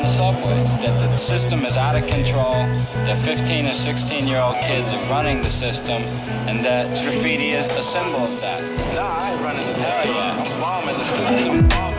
the subways, that the system is out of control, that 15 and 16-year-old kids are running the system, and that graffiti is a symbol of that. Nah, I ain't running the system. Hell yeah. I'm bombing the system.